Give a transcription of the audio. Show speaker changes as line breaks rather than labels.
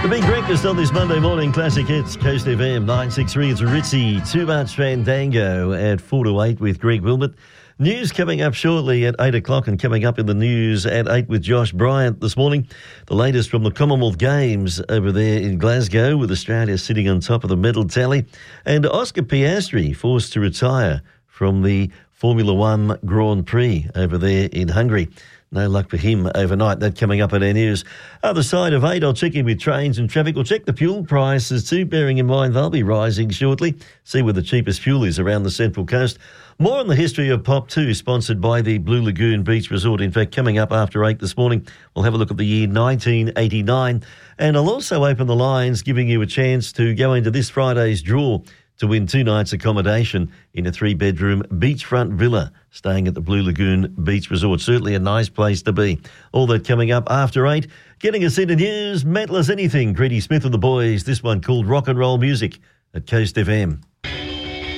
Big breakfast on this Monday morning. Classic Hits, Coast FM 963. It's Ritzy. Too Much Fandango at 4 to 8 with Greg Wilmot. News coming up shortly at 8 o'clock, and coming up in the news at 8 with Josh Bryant this morning. The latest from the Commonwealth Games over there in Glasgow, with Australia sitting on top of the medal tally. And Oscar Piastri forced to retire from the Formula One Grand Prix over there in Hungary. No luck for him overnight. That coming up at our news. Other side of 8, I'll check in with trains and traffic. We'll check the fuel prices too, bearing in mind they'll be rising shortly. See where the cheapest fuel is around the Central Coast. More on the history of Pop 2, sponsored by the Blue Lagoon Beach Resort. In fact, coming up after 8 this morning, we'll have a look at the year 1989. And I'll also open the lines, giving you a chance to go into this Friday's draw to win 2 nights accommodation in a 3-bedroom beachfront villa staying at the Blue Lagoon Beach Resort. Certainly a nice place to be. All that coming up after 8. Getting us into news, Matless Anything, Grady Smith and the boys. This one called Rock and Roll Music at Coast FM.